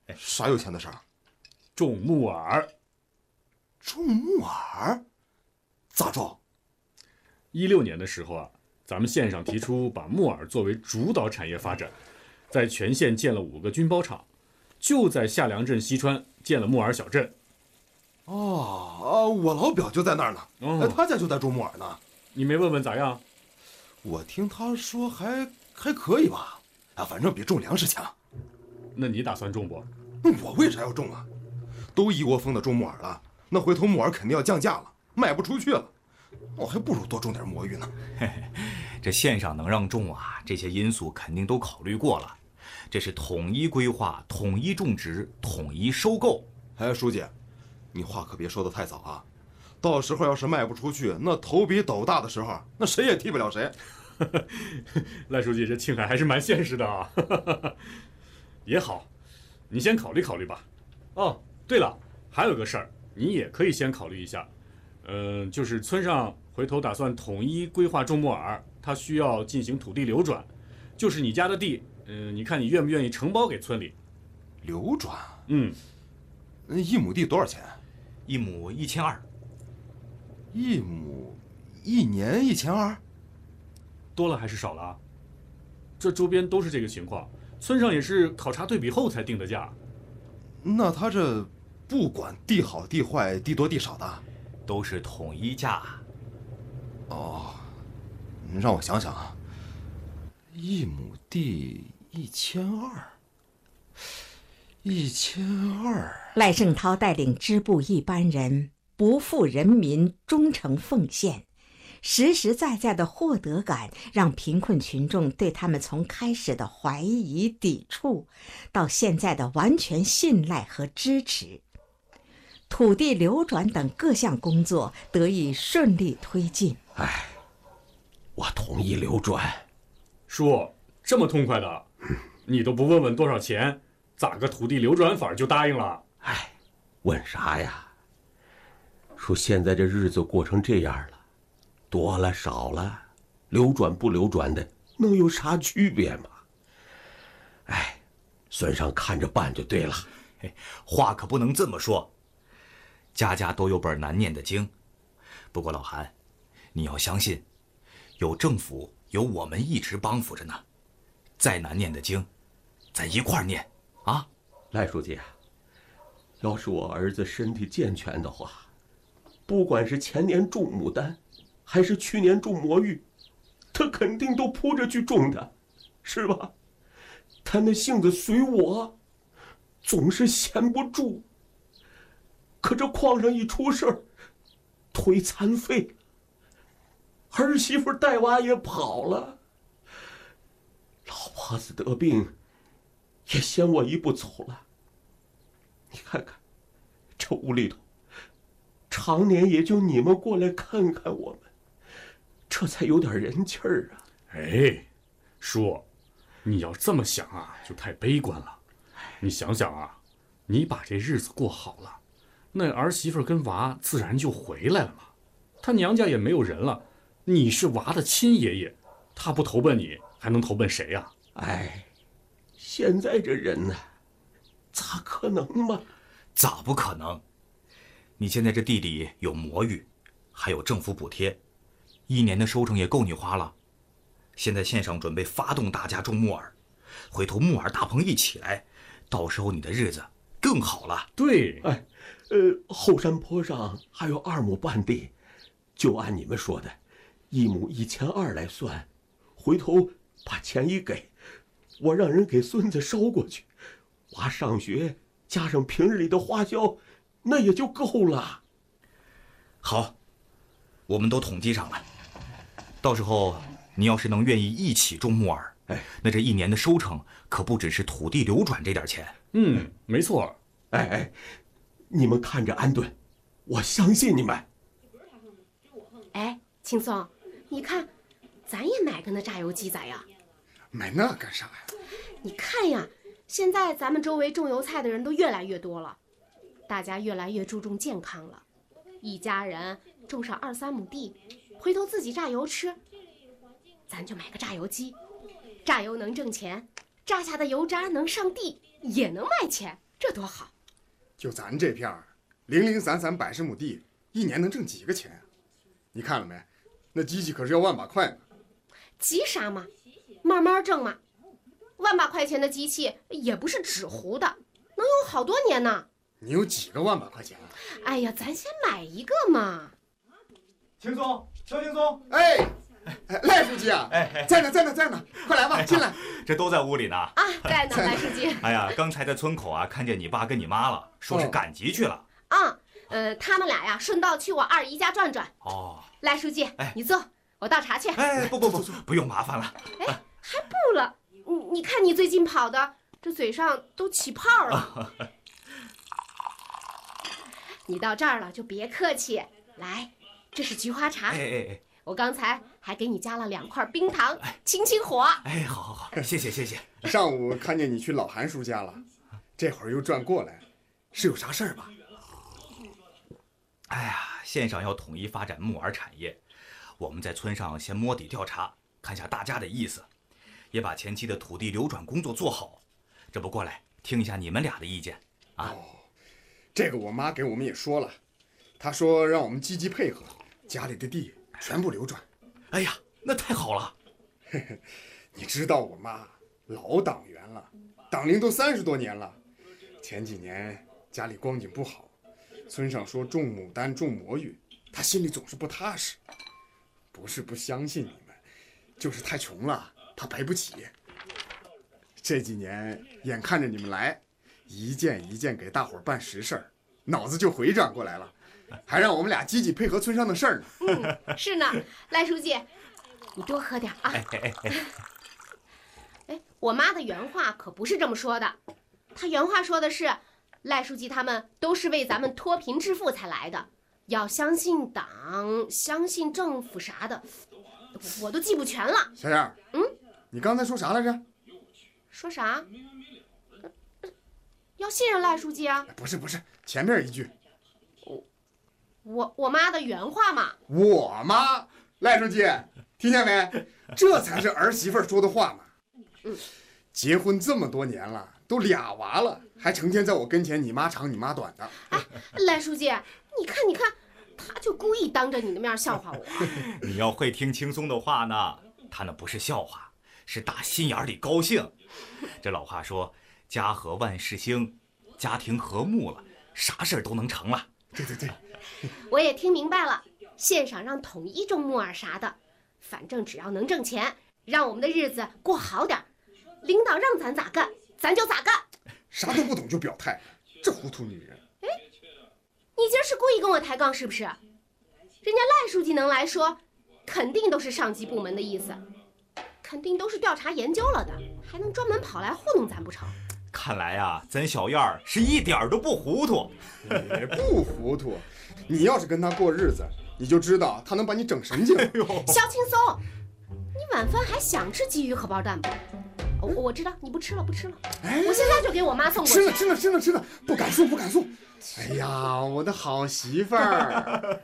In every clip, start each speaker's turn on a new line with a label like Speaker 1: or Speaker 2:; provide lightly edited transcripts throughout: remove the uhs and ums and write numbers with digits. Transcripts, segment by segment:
Speaker 1: 啥有钱的事儿？
Speaker 2: 种木耳。
Speaker 1: 种木耳？咋种
Speaker 2: ？16年的时候啊，咱们县上提出把木耳作为主导产业发展，在全县建了5个军包厂，就在下梁镇西川建了木耳小镇。
Speaker 1: 我老表就在那儿呢，他家就在种木耳呢。
Speaker 2: 你没问问咋样？
Speaker 1: 我听他说还可以吧，反正比种粮食强。
Speaker 2: 那你打算种不？
Speaker 1: 我为啥要种啊？都一窝蜂的种木耳了，那回头木耳肯定要降价了，卖不出去了。我还不如多种点魔芋呢。
Speaker 3: 这县上能让种啊，这些因素肯定都考虑过了。这是统一规划、统一种植、统一收购。
Speaker 1: 书记，你话可别说得太早啊！到时候要是卖不出去，那头比斗大的时候，那谁也替不了谁。
Speaker 2: 赖书记，这青海还是蛮现实的啊。也好，你先考虑考虑吧。哦，对了，还有个事儿，你也可以先考虑一下。就是村上回头打算统一规划种木耳，它需要进行土地流转，就是你家的地，你看你愿不愿意承包给村里？
Speaker 1: 流转？
Speaker 2: 1
Speaker 1: 亩地多少钱
Speaker 3: ？1亩1200。
Speaker 1: 1亩1年1200？
Speaker 2: 多了还是少了？这周边都是这个情况，村上也是考察对比后才定的价。
Speaker 1: 那他这不管地好地坏、地多地少的，
Speaker 3: 都是统一价。
Speaker 1: 你让我想想啊，1亩地1200。
Speaker 4: 赖胜涛带领支部一班人不负人民，忠诚奉献，实实在在的获得感让贫困群众对他们从开始的怀疑抵触到现在的完全信赖和支持。土地流转等各项工作得以顺利推进。
Speaker 5: 我同意流转。
Speaker 2: 叔，这么痛快的，你都不问问多少钱，咋个土地流转法就答应了？
Speaker 5: 问啥呀？说现在这日子过成这样了，多了少了，流转不流转的能有啥区别吗？孙上看着办就对了。
Speaker 3: 话可不能这么说，家家都有本难念的经。不过老韩，你要相信，有政府有我们一直帮扶着呢，再难念的经，咱一块儿念啊！
Speaker 5: 赖书记，要是我儿子身体健全的话，不管是前年种牡丹，还是去年种魔芋，他肯定都扑着去种的，是吧？他那性子随我，总是闲不住。可这矿上一出事儿，腿残废，儿媳妇带娃也跑了，老婆子得病，也先我一步走了。你看看，这屋里头，常年也就你们过来看看我们，这才有点人气儿啊。
Speaker 2: 叔，你要这么想啊，就太悲观了。你想想啊，你把这日子过好了，那儿媳妇跟娃自然就回来了嘛。他娘家也没有人了，你是娃的亲爷爷，他不投奔你，还能投奔谁呀？
Speaker 5: 现在这人呢，咋可能嘛？
Speaker 3: 咋不可能？你现在这地里有魔芋，还有政府补贴，1年的收成也够你花了。现在县上准备发动大家种木耳，回头木耳大棚一起来，到时候你的日子更好了。
Speaker 2: 对，
Speaker 5: 后山坡上还有2亩半地，就按你们说的，1亩1200来算，回头把钱一给，我让人给孙子捎过去，娃上学加上平日里的花销，那也就够了。
Speaker 3: 好，我们都统计上了，到时候你要是能愿意一起种木耳，那这1年的收成可不只是土地流转这点钱。
Speaker 2: 没错。
Speaker 5: 你们看着安顿，我相信你们。
Speaker 6: 青松，你看，咱也买个那榨油机咋样？
Speaker 1: 买那干啥呀？
Speaker 6: 你看呀，现在咱们周围种油菜的人都越来越多了，大家越来越注重健康了，一家人种上2、3亩地，回头自己榨油吃。咱就买个榨油机，榨油能挣钱，榨下的油渣能上地，也能卖钱。 这多好！
Speaker 1: 就咱这片儿，零零散散100亩地，一年能挣几个钱啊？你看了没？那机器可是要万把块呢。
Speaker 6: 急啥嘛，慢慢挣嘛。万把块钱的机器也不是纸糊的，能用好多年呢。
Speaker 1: 你有几个万把块钱啊？
Speaker 6: 哎呀，咱先买一个嘛。
Speaker 3: 轻松，肖轻松，
Speaker 1: 哎，赖书记啊，在呢，快来吧，进来。
Speaker 3: 这都在屋里呢。
Speaker 6: 啊，在呢，赖书记。
Speaker 3: 哎呀，刚才在村口啊，看见你爸跟你妈了，说是赶集去了。
Speaker 6: 他们俩呀，顺道去我二姨家转转。
Speaker 3: 哦，
Speaker 6: 赖书记，你坐，我倒茶去。
Speaker 3: 不用麻烦了。
Speaker 6: 哎，还不了？你看你最近跑的，这嘴上都起泡了。你到这儿了就别客气，来，这是菊花茶。我刚才还给你加了2块冰糖，清火。
Speaker 3: 好，谢谢。
Speaker 1: 上午看见你去老韩叔家了，这会儿又转过来，是有啥事儿吧？
Speaker 3: 哎呀，县上要统一发展木耳产业，我们在村上先摸底调查，看下大家的意思，也把前期的土地流转工作做好。这不过来听一下你们俩的意见啊？
Speaker 1: 这个我妈给我们也说了，她说让我们积极配合，家里的地全部流转。
Speaker 3: 哎呀，那太好了。
Speaker 1: 你知道我妈老党员了，党龄都30多年了。前几年家里光景不好，村上说种牡丹种魔芋，她心里总是不踏实。不是不相信你们，就是太穷了，她赔不起。这几年眼看着你们来，一件一件给大伙儿办实事儿，脑子就回转过来了，还让我们俩积极配合村上的事儿呢。
Speaker 6: 是呢，赖书记，你多喝点啊。我妈的原话可不是这么说的，她原话说的是，赖书记他们都是为咱们脱贫致富才来的，要相信党，相信政府啥的，我都记不全了。
Speaker 1: 小燕，你刚才说啥来着？
Speaker 6: 说啥？要信任赖书记啊？
Speaker 1: 不是，前面一句。
Speaker 6: 我妈的原话嘛。
Speaker 1: 我妈，赖书记，听见没？这才是儿媳妇说的话嘛。结婚这么多年了，都2娃了，还成天在我跟前你妈长你妈短的。
Speaker 6: 赖书记，你看，他就故意当着你的面笑话我。
Speaker 3: 你要会听轻松的话呢，他那不是笑话，是打心眼里高兴。这老话说，家和万事兴，家庭和睦了，啥事儿都能成了。
Speaker 1: 对，
Speaker 6: 我也听明白了，县上让统一种木耳啥的，反正只要能挣钱，让我们的日子过好点，领导让咱咋干，咱就咋干。
Speaker 1: 啥都不懂就表态，这糊涂女人。
Speaker 6: 你今儿是故意跟我抬杠是不是？人家赖书记能来说，肯定都是上级部门的意思，肯定都是调查研究了的，还能专门跑来糊弄咱不成？
Speaker 3: 看来啊，咱小燕儿是一点都不糊涂。
Speaker 1: 也不糊涂，你要是跟他过日子，你就知道他能把你整神经。
Speaker 6: 肖轻松，你晚饭还想吃鲫鱼荷包蛋不？我知道你不吃了，我现在就给我妈送过去。
Speaker 1: 吃了，不敢送。哎呀，我的好媳妇儿。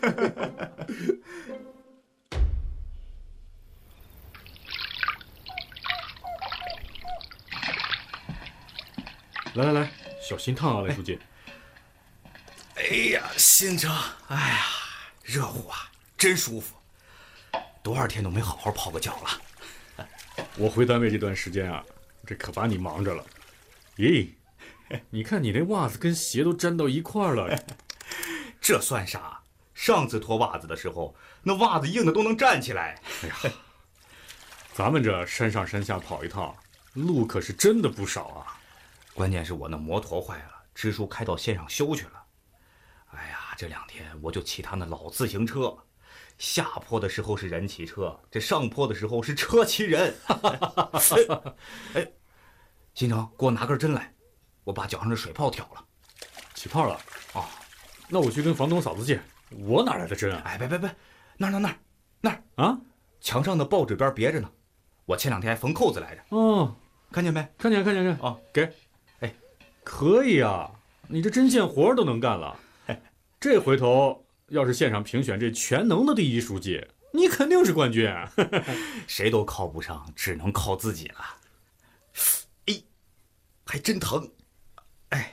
Speaker 2: 来，小心烫啊，赖书记。
Speaker 3: 哎呀，心疼！哎呀，热乎啊，真舒服。多少天都没好好泡个脚了。
Speaker 2: 我回单位这段时间啊，这可把你忙着了。咦，你看你那袜子跟鞋都粘到一块儿了。
Speaker 3: 这算啥？上次脱袜子的时候，那袜子硬的都能站起来。
Speaker 2: 哎呀，咱们这山上山下跑一趟，路可是真的不少啊。
Speaker 3: 关键是我那摩托坏了，支书开到县上修去了。哎呀，这2天我就骑他那老自行车，下坡的时候是人骑车，这上坡的时候是车骑人。哎，新城，给我拿根针来，我把脚上的水泡挑了。
Speaker 2: 起泡了啊？那我去跟房东嫂子借，我哪来的针啊？
Speaker 3: 哎，别，那儿
Speaker 2: 啊，
Speaker 3: 墙上的报纸边别着呢，我前2天还缝扣子来着。
Speaker 2: 哦，
Speaker 3: 看见没？
Speaker 2: 看见
Speaker 3: 哦，
Speaker 2: 给。哎，可以啊，你这针线活都能干了。这回头要是县上评选这全能的第1书记，你肯定是冠军。
Speaker 3: 谁都靠不上，只能靠自己了。哎，还真疼。哎，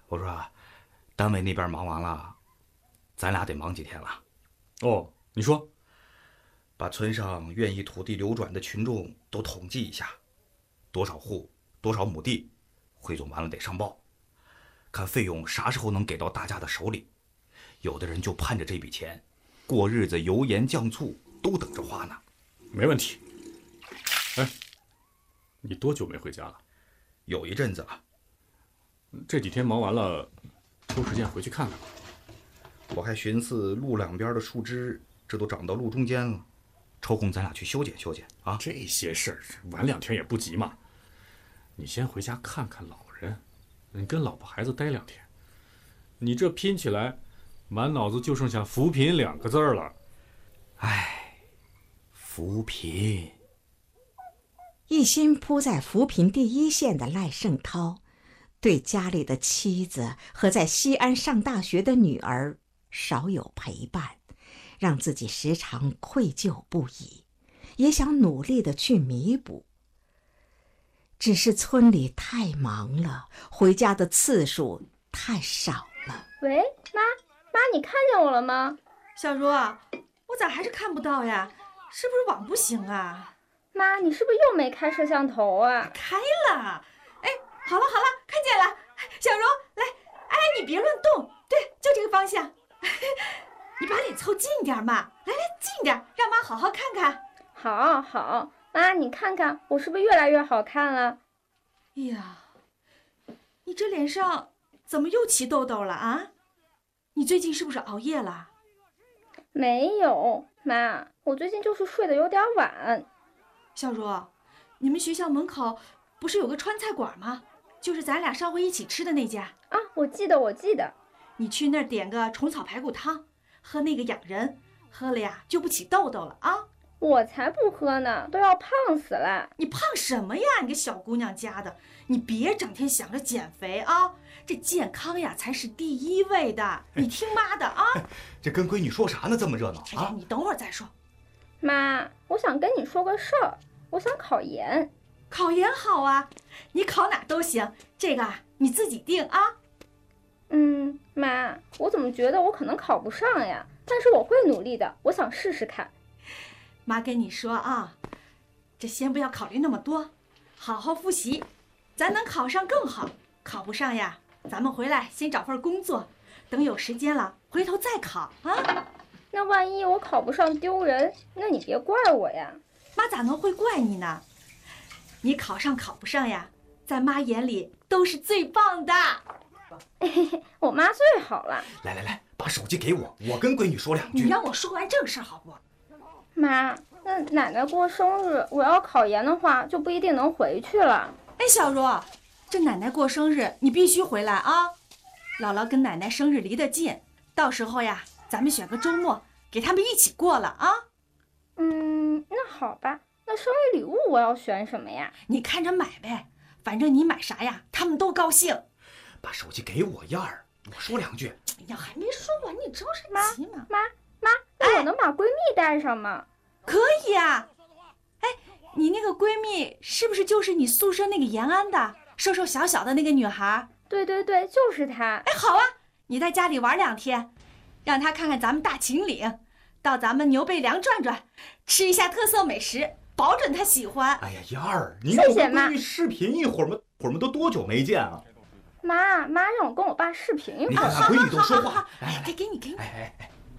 Speaker 3: 我说单位那边忙完了，咱俩得忙几天了。
Speaker 2: 哦，你说，
Speaker 3: 把村上愿意土地流转的群众都统计一下，多少户多少亩地，汇总完了得上报，看费用啥时候能给到大家的手里。有的人就盼着这笔钱，过日子油盐酱醋都等着花呢。
Speaker 2: 没问题。哎，你多久没回家了？
Speaker 3: 有一阵子了。
Speaker 2: 这几天忙完了，抽时间回去看看吧。
Speaker 3: 我还寻思路两边的树枝，这都长到路中间了，抽空咱俩去修剪修剪啊。
Speaker 2: 这些事儿晚2天也不急嘛。你先回家看看老人，你跟老婆孩子待2天。你这拼起来，满脑子就剩下扶贫2个字了。
Speaker 3: 唉，扶贫。
Speaker 4: 一心扑在扶贫第一线的赖圣涛，对家里的妻子和在西安上大学的女儿少有陪伴，让自己时常愧疚不已，也想努力地去弥补。只是村里太忙了，回家的次数太少了。
Speaker 7: 喂，妈，你看见我了吗？
Speaker 8: 小茹，我咋还是看不到呀？是不是网不行啊？
Speaker 7: 妈，你是不是又没开摄像头啊？
Speaker 8: 开了。哎，好了，看见了。小茹，来，哎，你别乱动，对，就这个方向。你把脸凑近点嘛，来，近点，让妈好好看看。
Speaker 7: 好，妈，你看看我是不是越来越好看了？
Speaker 8: 哎呀，你这脸上怎么又起痘痘了啊？你最近是不是熬夜了？
Speaker 7: 没有，妈，我最近就是睡得有点晚。
Speaker 8: 小茹，你们学校门口不是有个川菜馆吗？就是咱俩上回一起吃的那家
Speaker 7: 啊，我记得。
Speaker 8: 你去那儿点个虫草排骨汤，喝那个养人，喝了呀就不起痘痘了啊。
Speaker 7: 我才不喝呢，都要胖死了。
Speaker 8: 你胖什么呀？你个小姑娘家的，你别整天想着减肥啊！这健康呀才是第一位的，你听妈的啊！
Speaker 3: 这跟闺女说啥呢？这么热闹啊！
Speaker 8: 你等会儿再说。
Speaker 7: 妈，我想跟你说个事儿，我想考研。
Speaker 8: 考研好啊，你考哪都行，这个你自己定啊。
Speaker 7: 妈，我怎么觉得我可能考不上呀？但是我会努力的，我想试试看。
Speaker 8: 妈跟你说啊，这先不要考虑那么多，好好复习，咱能考上更好。考不上呀，咱们回来先找份工作，等有时间了回头再考啊。
Speaker 7: 那万一我考不上丢人，那你别怪我呀。
Speaker 8: 妈咋能会怪你呢？你考上考不上呀，在妈眼里都是最棒的。
Speaker 7: 我妈最好了。
Speaker 3: 来，把手机给我，我跟闺女说2句。
Speaker 8: 你让我说完正事好不？
Speaker 7: 妈，那奶奶过生日，我要考研的话，就不一定能回去了。
Speaker 8: 哎，小茹，这奶奶过生日你必须回来啊！姥姥跟奶奶生日离得近，到时候呀，咱们选个周末给他们一起过了啊。
Speaker 7: 那好吧，那生日礼物我要选什么呀？
Speaker 8: 你看着买呗，反正你买啥呀，他们都高兴。
Speaker 3: 把手机给我，燕儿，我说2句。
Speaker 8: 哎呀，还没说完，你着什
Speaker 7: 么
Speaker 8: 急嘛？
Speaker 7: 妈，那我能把闺蜜带上吗？
Speaker 8: 可以啊。哎，你那个闺蜜是不是就是你宿舍那个延安的，瘦瘦小小的那个女孩？
Speaker 7: 对，就是她。
Speaker 8: 哎，好啊，你在家里玩2天，让她看看咱们大秦岭，到咱们牛背梁转转，吃一下特色美食，保准她喜欢。
Speaker 3: 哎呀，燕儿，你跟我闺女视频一会儿嘛，都多久没见啊？
Speaker 7: 妈让我跟我爸视频一会儿。
Speaker 3: 你看看闺女都说话。
Speaker 8: 来，给你。
Speaker 3: 哎。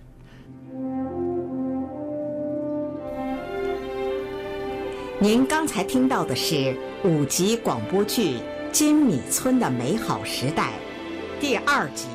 Speaker 4: 您刚才听到的是5集广播剧《金米村的美好时代》第2集。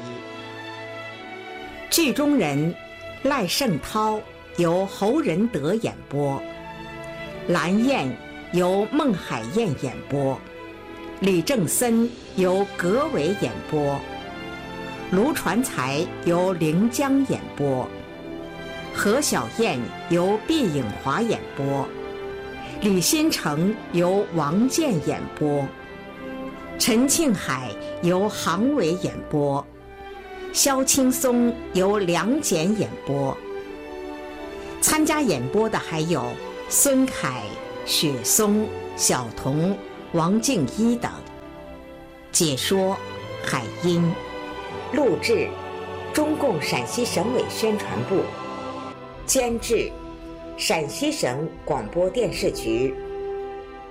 Speaker 4: 剧中人赖圣涛由侯仁德演播，蓝燕由孟海燕演播，李正森由葛伟演播，卢传才由凌江演播，何小燕由毕颖华演播，李新成由王健演播，陈庆海由杭伟演播，肖青松由梁简演播。参加演播的还有孙凯、雪松、小童、王静一等。解说海音，录制中共陕西省委宣传部，监制陕西省广播电视局。